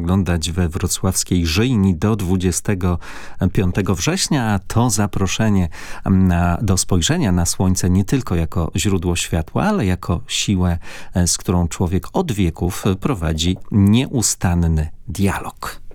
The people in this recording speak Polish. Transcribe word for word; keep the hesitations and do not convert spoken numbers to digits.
oglądać we wrocławskiej Żyjni do dwudziestego piątego września, a to zaproszenie na, do spojrzenia na słońce nie tylko jako źródło światła, ale jako siłę, z którą człowiek od wieków prowadzi nieustanny dialog.